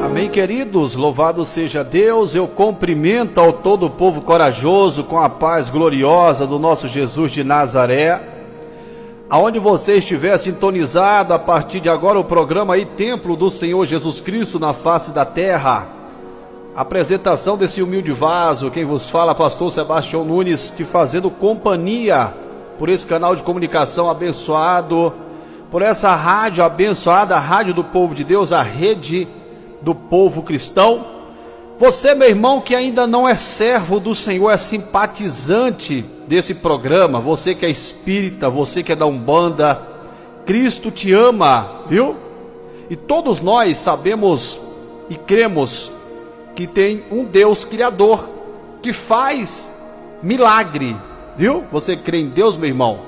Amém, queridos, louvado seja Deus. Eu cumprimento ao todo o povo corajoso com a paz gloriosa do nosso Jesus de Nazaré. Aonde você estiver sintonizado, a partir de agora o programa aí, Templo do Senhor Jesus Cristo na face da terra. Apresentação desse humilde vaso, quem vos fala, pastor Sebastião Nunes, te fazendo companhia por esse canal de comunicação abençoado, por essa rádio abençoada, a rádio do povo de Deus, a rede do povo cristão. Você, meu irmão, que ainda não é servo do Senhor, é simpatizante desse programa, você que é espírita, você que é da Umbanda, Cristo te ama, viu? E todos nós sabemos e cremos que tem um Deus criador que faz milagre, viu? Você crê em Deus, meu irmão?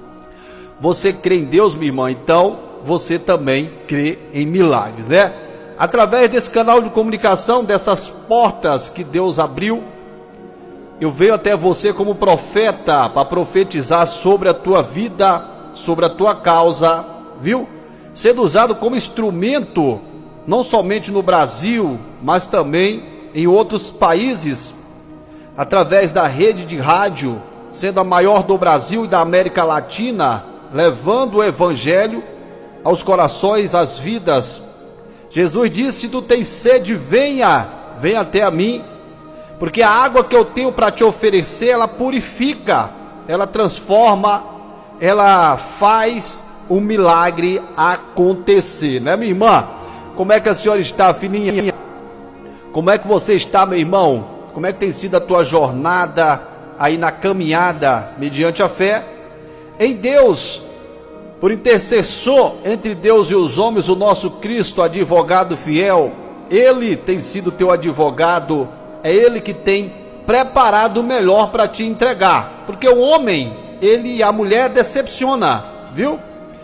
Você crê em Deus, minha irmã? Então você também crê em milagres, né? Através desse canal de comunicação, dessas portas que Deus abriu, eu venho até você como profeta para profetizar sobre a tua vida, sobre a tua causa, viu? Sendo usado como instrumento, não somente no Brasil, mas também em outros países, através da rede de rádio, sendo a maior do Brasil e da América Latina, levando o evangelho aos corações, às vidas. Jesus disse: se tu tens sede, venha até a mim, porque a água que eu tenho para te oferecer, ela purifica, ela transforma, ela faz o milagre acontecer, né, minha irmã? Como é que a senhora está, filhinha? Como é que você está, meu irmão? Como é que tem sido a tua jornada aí na caminhada mediante a fé em Deus? Por intercessor entre Deus e os homens, o nosso Cristo, advogado fiel, Ele tem sido teu advogado, é Ele que tem preparado o melhor para te entregar, porque o homem, ele e a mulher decepciona, viu?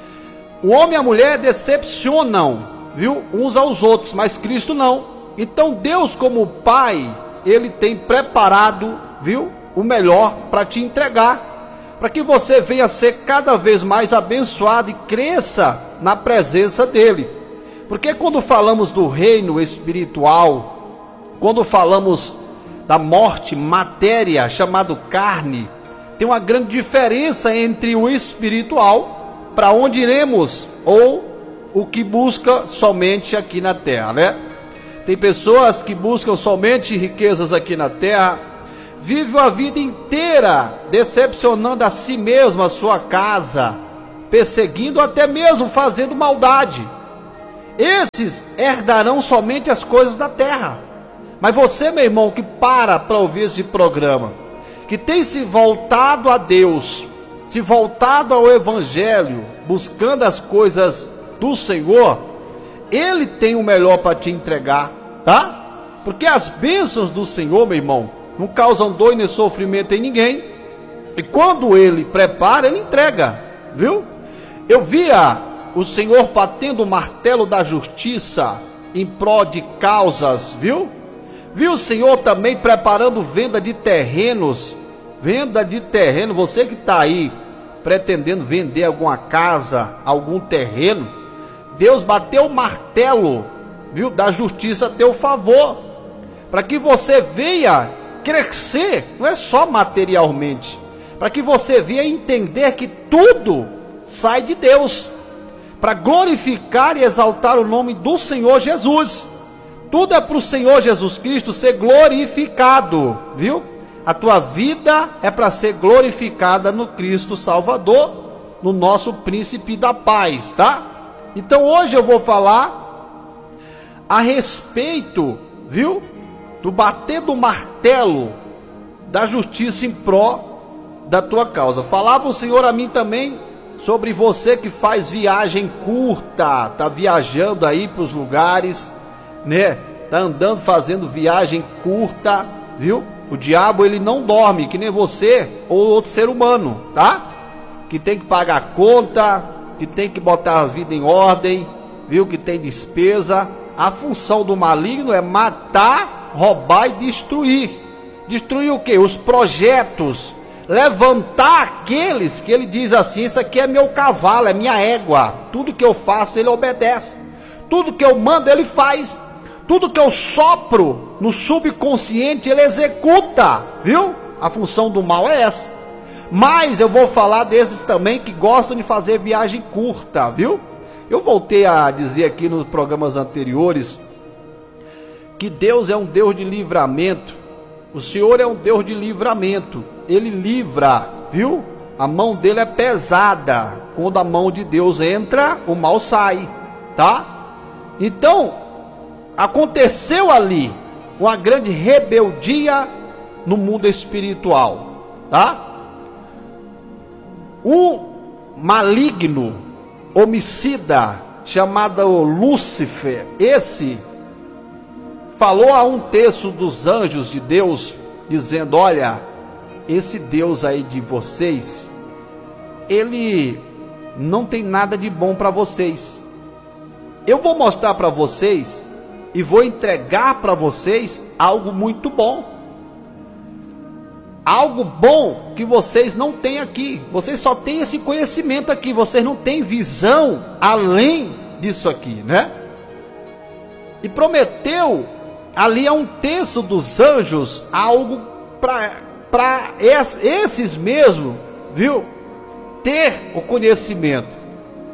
O homem e a mulher decepcionam, viu? Uns aos outros, mas Cristo não. Então Deus, como Pai, Ele tem preparado, viu? O melhor para te entregar, para que você venha ser cada vez mais abençoado e cresça na presença dEle. Porque quando falamos do reino espiritual, quando falamos da morte, matéria, chamado carne, tem uma grande diferença entre o espiritual, para onde iremos, ou o que busca somente aqui na terra, né? Tem pessoas que buscam somente riquezas aqui na terra, vive a vida inteira decepcionando a si mesmo, a sua casa, perseguindo, até mesmo fazendo maldade. Esses herdarão somente as coisas da terra. Mas você, meu irmão, que para ouvir esse programa, que tem se voltado a Deus, se voltado ao Evangelho, buscando as coisas do Senhor, Ele tem o melhor para te entregar, tá? Porque as bênçãos do Senhor, meu irmão, não causam dor nem sofrimento em ninguém. E quando Ele prepara, Ele entrega, viu? Eu via o Senhor batendo o martelo da justiça em prol de causas, viu? Vi o Senhor também preparando venda de terrenos. Venda de terreno, você que está aí pretendendo vender alguma casa, algum terreno, Deus bateu o martelo, viu, da justiça a teu favor, para que você venha crescer, não é só materialmente, para que você venha entender que tudo sai de Deus, para glorificar e exaltar o nome do Senhor Jesus. Tudo é para o Senhor Jesus Cristo ser glorificado, viu? A tua vida é para ser glorificada no Cristo Salvador, no nosso príncipe da paz, tá? Então hoje eu vou falar a respeito, viu, do bater do martelo da justiça em pró da tua causa. Falava o Senhor a mim também sobre você que faz viagem curta, tá viajando aí para os lugares, né? Tá andando fazendo viagem curta, viu? O diabo, ele não dorme, que nem você ou outro ser humano, tá? Que tem que pagar conta, que tem que botar a vida em ordem, viu? Que tem despesa. A função do maligno é matar, roubar e destruir. Destruir o quê? Os projetos. Levantar aqueles que ele diz assim: isso aqui é meu cavalo, é minha égua. Tudo que eu faço ele obedece. Tudo que eu mando ele faz. Tudo que eu sopro no subconsciente, ele executa, viu? A função do mal é essa. Mas eu vou falar desses também que gostam de fazer viagem curta, viu? Eu voltei a dizer aqui nos programas anteriores que Deus é um Deus de livramento. O Senhor é um Deus de livramento. Ele livra, viu? A mão dele é pesada. Quando a mão de Deus entra, o mal sai, tá? Então, aconteceu ali uma grande rebeldia no mundo espiritual, tá? Um maligno, homicida, chamado Lúcifer, esse falou a um terço dos anjos de Deus, dizendo: olha, esse Deus aí de vocês, ele não tem nada de bom para vocês. Eu vou mostrar para vocês e vou entregar para vocês algo muito bom. Algo bom que vocês não têm aqui. Vocês só têm esse conhecimento aqui. Vocês não têm visão além disso aqui, né? E prometeu ali a um terço dos anjos algo para esses mesmo, viu? Ter o conhecimento.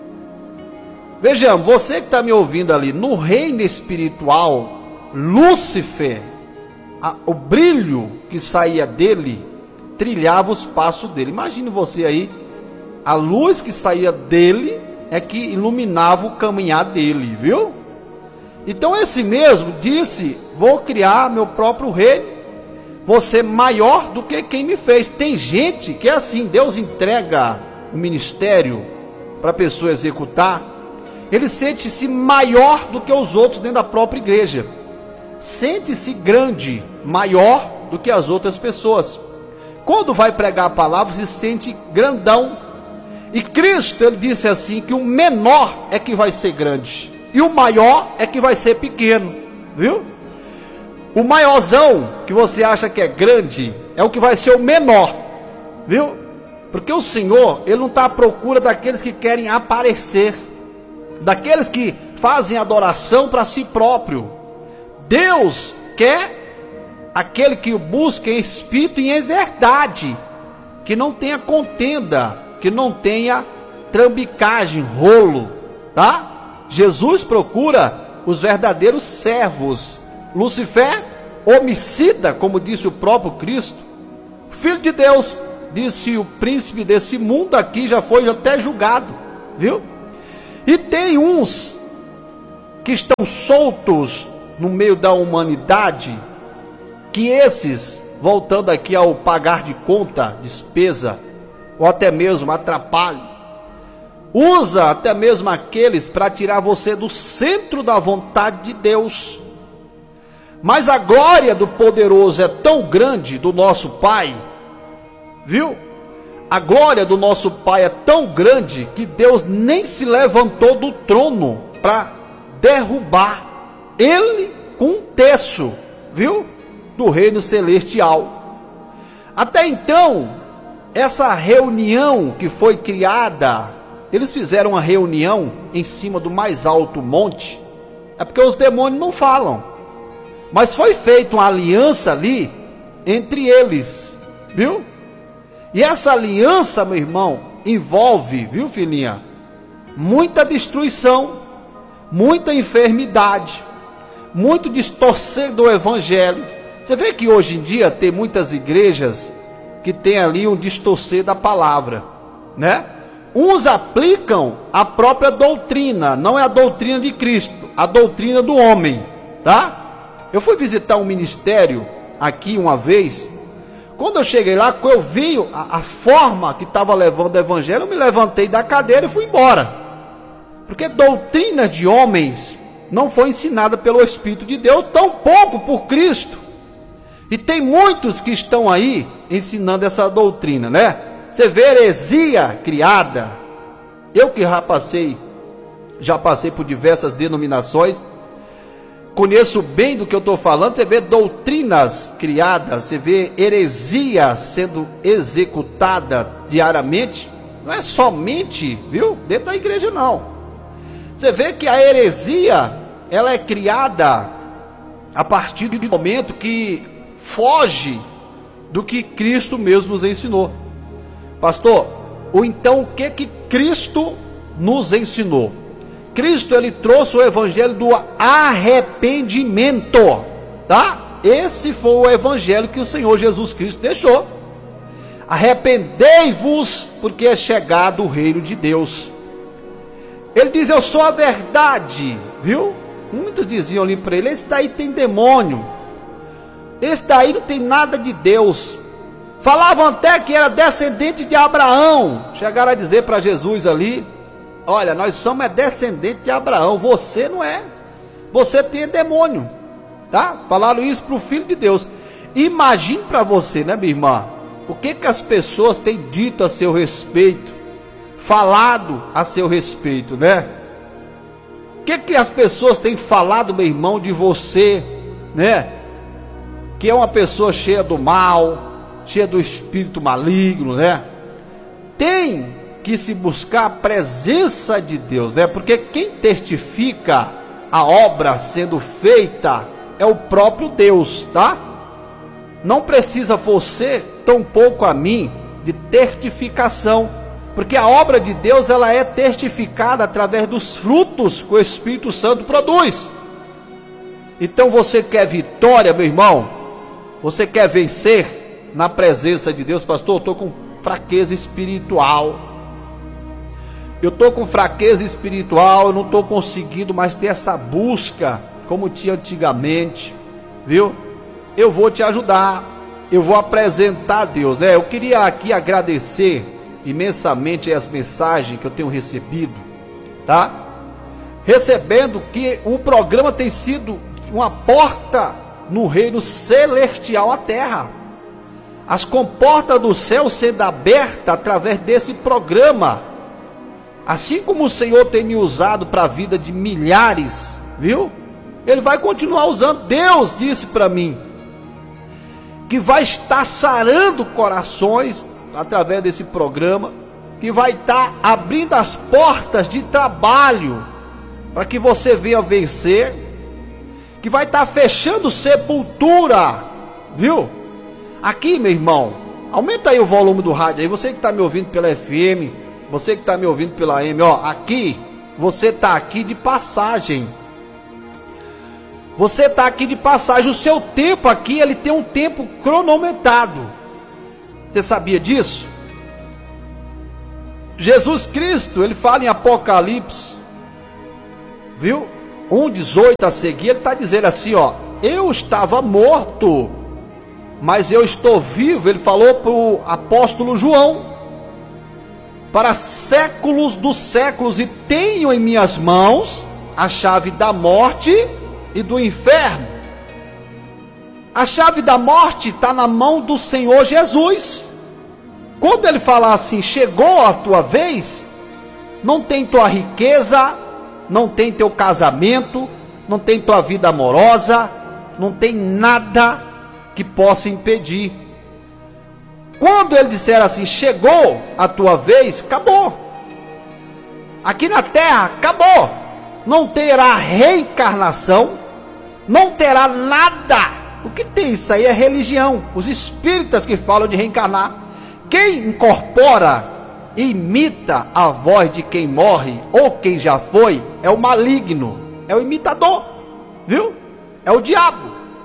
Vejamos, você que está me ouvindo ali, no reino espiritual, Lúcifer, o brilho que saía dele, trilhava os passos dele. Imagine você aí, a luz que saía dele é que iluminava o caminhar dele, viu? Então esse mesmo disse: vou criar meu próprio reino, vou ser maior do que quem me fez. Tem gente que é assim, Deus entrega o ministério para a pessoa executar, ele sente-se maior do que os outros dentro da própria igreja, sente-se grande, maior do que as outras pessoas. Quando vai pregar a palavra, se sente grandão. E Cristo, ele disse assim, que o menor é que vai ser grande, e o maior é que vai ser pequeno, viu? O maiorzão, que você acha que é grande, é o que vai ser o menor, viu? Porque o Senhor, ele não está à procura daqueles que querem aparecer, daqueles que fazem adoração para si próprio. Deus quer aquele que o busca em espírito e em verdade, que não tenha contenda, que não tenha trambicagem, rolo, tá? Jesus procura os verdadeiros servos. Lúcifer, homicida, como disse o próprio Cristo, filho de Deus, disse: o príncipe desse mundo aqui já foi até julgado, viu? E tem uns que estão soltos no meio da humanidade, que esses, voltando aqui ao pagar de conta, despesa, ou até mesmo atrapalho, usa até mesmo aqueles para tirar você do centro da vontade de Deus. Mas a glória do poderoso é tão grande, do nosso Pai, viu? A glória do nosso Pai é tão grande que Deus nem se levantou do trono para derrubar ele com um terço, viu? Do reino celestial. Até então, essa reunião que foi criada, eles fizeram uma reunião em cima do mais alto monte. É porque os demônios não falam, mas foi feita uma aliança ali entre eles, viu? E essa aliança, meu irmão, envolve, viu, filhinha, muita destruição, muita enfermidade, muito distorcer do evangelho. Você vê que hoje em dia tem muitas igrejas que tem ali um distorcer da palavra, né? Uns aplicam a própria doutrina, não é a doutrina de Cristo, a doutrina do homem, tá? Eu fui visitar um ministério aqui uma vez. Quando eu cheguei lá, eu vi a forma que estava levando o evangelho, eu me levantei da cadeira e fui embora. Porque doutrina de homens não foi ensinada pelo Espírito de Deus, tampouco por Cristo. E tem muitos que estão aí ensinando essa doutrina, né? Você vê heresia criada. Eu que já passei por diversas denominações, conheço bem do que eu estou falando. Você vê doutrinas criadas, você vê heresia sendo executada diariamente. Não é somente, viu, dentro da igreja não. Você vê que a heresia, ela é criada a partir do momento que foge do que Cristo mesmo nos ensinou. Pastor, então o que Cristo nos ensinou? Cristo, ele trouxe o evangelho do arrependimento, tá? Esse foi o evangelho que o Senhor Jesus Cristo deixou. Arrependei-vos, porque é chegado o reino de Deus. Ele diz: eu sou a verdade, viu? Muitos diziam ali para ele: esse daí tem demônio, esse daí não tem nada de Deus. Falavam até que era descendente de Abraão. Chegaram a dizer para Jesus ali: olha, nós somos descendentes de Abraão, você não é, você tem demônio, tá? Falaram isso para o Filho de Deus. Imagine para você, né, minha irmã, o que as pessoas têm dito a seu respeito, falado a seu respeito, né? O que as pessoas têm falado, meu irmão, de você, né? Que é uma pessoa cheia do mal, cheia do espírito maligno, né? Tem que se buscar a presença de Deus, né? Porque quem testifica a obra sendo feita é o próprio Deus, tá? Não precisa você, tampouco a mim, de testificação, porque a obra de Deus, ela é testificada através dos frutos que o Espírito Santo produz. Então você quer vitória, meu irmão? Você quer vencer na presença de Deus? Pastor, eu estou com fraqueza espiritual, eu estou com fraqueza espiritual, eu não estou conseguindo mais ter essa busca como tinha antigamente, viu? Eu vou te ajudar, eu vou apresentar a Deus, né? Eu queria aqui agradecer imensamente as mensagens que eu tenho recebido, tá? Recebendo que o programa tem sido uma porta no reino celestial à terra. As comportas do céu sendo abertas através desse programa. Assim como o Senhor tem me usado para a vida de milhares, viu? Ele vai continuar usando. Deus disse para mim que vai estar sarando corações através desse programa, que vai estar abrindo as portas de trabalho para que você venha vencer, que vai estar fechando sepultura, viu? Aqui, meu irmão, aumenta aí o volume do rádio aí, você que está me ouvindo pela FM, você que está me ouvindo pela AM, ó, aqui, você está aqui de passagem. Você está aqui de passagem, o seu tempo aqui, ele tem um tempo cronometrado. Você sabia disso? Jesus Cristo, ele fala em Apocalipse, viu? 1:18 a seguir, ele está dizendo assim, ó: eu estava morto, mas eu estou vivo. Ele falou para o apóstolo João: para séculos dos séculos, e tenho em minhas mãos a chave da morte e do inferno. A chave da morte está na mão do Senhor Jesus. Quando ele falar assim: chegou a tua vez, não tem tua riqueza, não tem teu casamento, não tem tua vida amorosa, não tem nada que possa impedir. Quando ele disser assim: chegou a tua vez, acabou. Aqui na terra, acabou. Não terá reencarnação, não terá nada. O que tem isso aí é religião. Os espíritas que falam de reencarnar. Quem incorpora e imita a voz de quem morre ou quem já foi é o maligno, é o imitador, viu? É o diabo.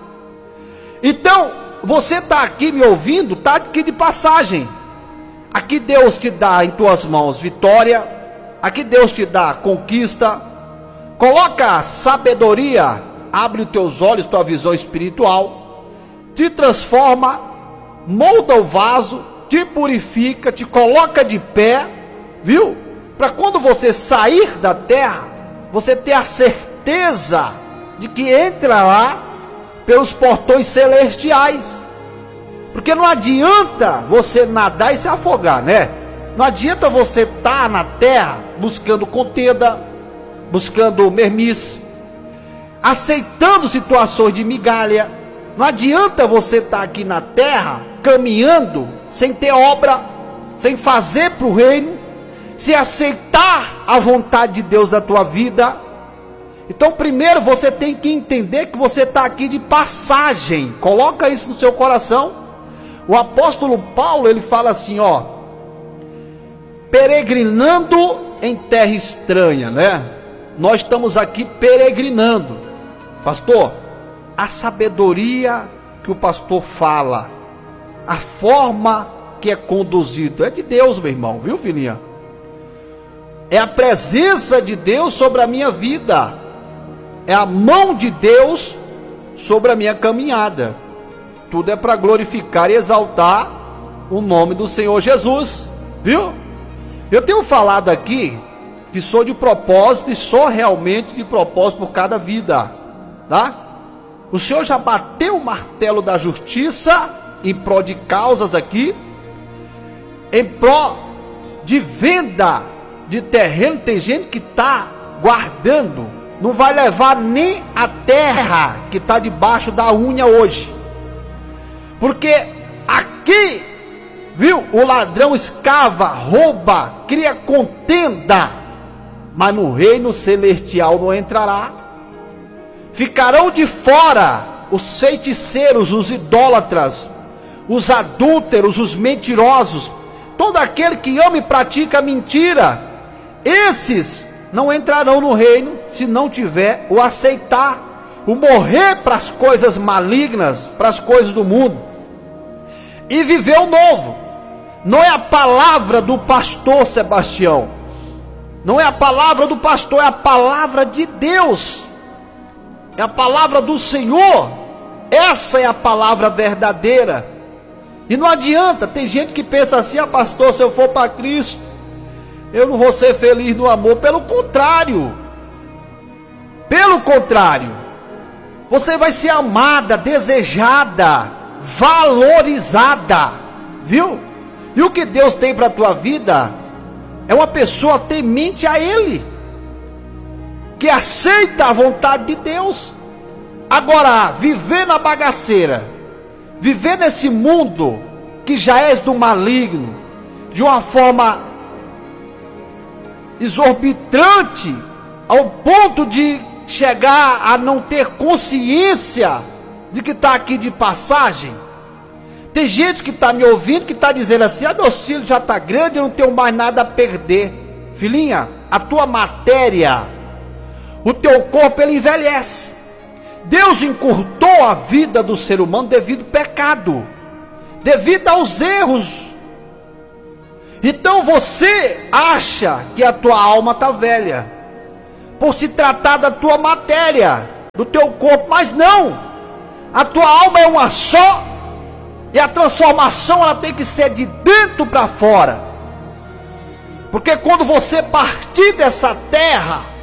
Então, você está aqui me ouvindo, está aqui de passagem. Aqui Deus te dá em tuas mãos vitória, aqui Deus te dá conquista. Coloca sabedoria, abre os teus olhos, tua visão espiritual, te transforma, molda o vaso, te purifica, te coloca de pé, viu? Para quando você sair da terra, você ter a certeza de que entra lá pelos portões celestiais. Porque não adianta você nadar e se afogar, né? Não adianta você estar na terra buscando contenda, buscando mermice, aceitando situações de migalha. Não adianta você estar aqui na terra caminhando sem ter obra, sem fazer para o reino, sem aceitar a vontade de Deus da tua vida. Então primeiro você tem que entender que você está aqui de passagem. Coloca isso no seu coração. O apóstolo Paulo, ele fala assim, ó: peregrinando em terra estranha, né? Nós estamos aqui peregrinando. Pastor, a sabedoria que o pastor fala, a forma que é conduzido, é de Deus, meu irmão, viu, filhinha? É a presença de Deus sobre a minha vida. É a mão de Deus sobre a minha caminhada. Tudo é para glorificar e exaltar o nome do Senhor Jesus, viu? Eu tenho falado aqui que sou de propósito e sou realmente de propósito por cada vida, tá? O Senhor já bateu o martelo da justiça em prol de causas aqui, em prol de venda de terreno. Tem gente que está guardando, não vai levar nem a terra que está debaixo da unha hoje, porque aqui, viu, o ladrão escava, rouba, cria contenda, mas no reino celestial não entrará. Ficarão de fora os feiticeiros, os idólatras, os adúlteros, os mentirosos, todo aquele que ama e pratica mentira. Esses não entrarão no reino se não tiver o aceitar, o morrer para as coisas malignas, para as coisas do mundo, e viver o novo. Não é a palavra do pastor Sebastião, não é a palavra do pastor, é a palavra de Deus, é a palavra do Senhor. Essa é a palavra verdadeira. E não adianta, tem gente que pensa assim: ah, pastor, se eu for para Cristo, eu não vou ser feliz no amor. Pelo contrário, você vai ser amada, desejada, valorizada, viu? E o que Deus tem para a tua vida é uma pessoa temente a Ele, que aceita a vontade de Deus. Agora, viver na bagaceira, viver nesse mundo que já és do maligno, de uma forma exorbitante, ao ponto de chegar a não ter consciência de que está aqui de passagem. Tem gente que está me ouvindo, que está dizendo assim: ah, meus filhos já estão grandes, eu não tenho mais nada a perder. Filhinha, a tua matéria, o teu corpo, ele envelhece. Deus encurtou a vida do ser humano devido ao pecado, devido aos erros. Então você acha que a tua alma está velha, por se tratar da tua matéria, do teu corpo, mas não. A tua alma é uma só, e a transformação ela tem que ser de dentro para fora. Porque quando você partir dessa terra,